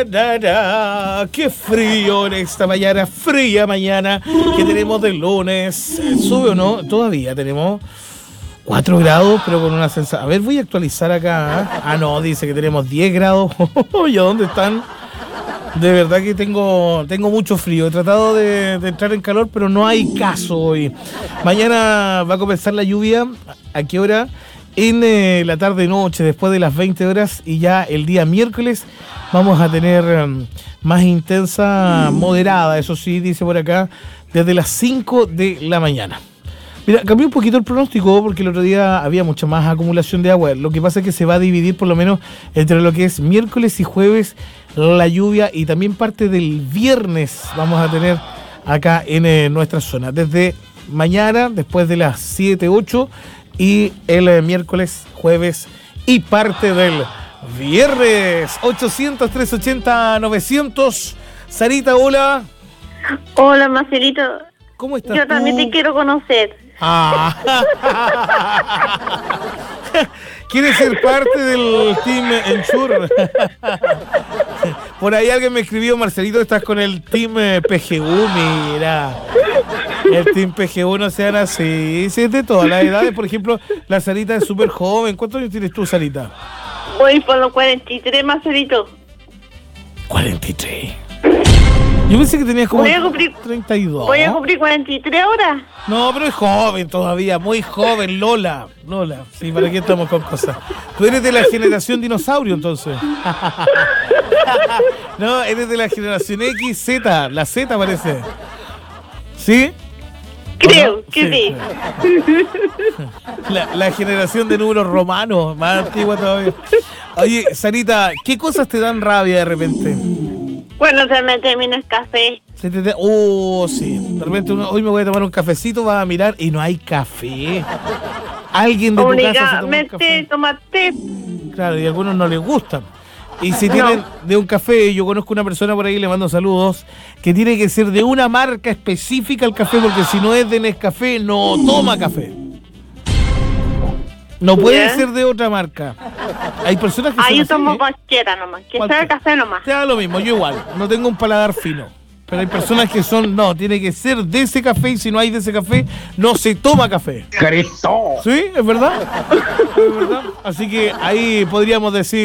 Qué frío en esta mañana, fría mañana que tenemos del lunes. ¿Sube o no? Todavía tenemos 4 grados, pero con una sensación. A ver, voy a actualizar acá. Ah, no, dice que tenemos 10 grados. ¿Y a dónde están? De verdad que tengo mucho frío. He tratado de entrar en calor, pero no hay caso hoy. Mañana va a comenzar la lluvia. ¿A qué hora? En la tarde-noche, después de las 20 horas. Y ya el día miércoles vamos a tener más intensa, moderada. Eso sí, dice por acá, desde las 5 de la mañana. Mira, cambió un poquito el pronóstico porque el otro día había mucha más acumulación de agua. Lo que pasa es que se va a dividir por lo menos entre lo que es miércoles y jueves la lluvia, y también parte del viernes vamos a tener acá en nuestra zona. Desde mañana, después de las 7, 8, y el miércoles, jueves y parte del viernes. 800-380-900. Sarita, hola. Hola, Marcelito. ¿Cómo estás? Yo también te quiero conocer. Ah. ¿Quieres ser parte del Team Ensure? Por ahí alguien me escribió, Marcelito, estás con el Team PGU, mira. El Team PGU no sean así. Sí, es de todas las edades. Por ejemplo, la Sarita es súper joven. ¿Cuántos años tienes tú, Sarita? Voy por los 43, Marcelito. 43. Yo pensé que tenías como 32. Voy a cumplir 43 ahora. No, pero es joven todavía, muy joven, Lola. Sí, ¿para qué estamos con cosas? Tú eres de la generación dinosaurio, entonces. No, eres de la generación X, Z, la Z parece. ¿Sí? Creo no? que sí. La generación de números romanos, más antigua todavía. Oye, Sarita, ¿qué cosas te dan rabia de repente? Bueno, se me terminó el café. Sí. De repente hoy me voy a tomar un cafecito, vas a mirar y no hay café. Alguien de tu casa se toma un café. Tomate. Claro, y a algunos no les gustan. Y si tienen de un café, yo conozco una persona por ahí, le mando saludos, que tiene que ser de una marca específica el café, porque si no es de Nescafé, no toma café. No puede ser de otra marca. Hay personas que yo tomo cualquiera nomás, que sea café nomás. Te da lo mismo, yo igual, no tengo un paladar fino. Pero hay personas que tiene que ser de ese café, y si no hay de ese café, no se toma café. ¡Cristo! ¿Sí? ¿Es verdad? ¿Es verdad? Así que ahí podríamos decir...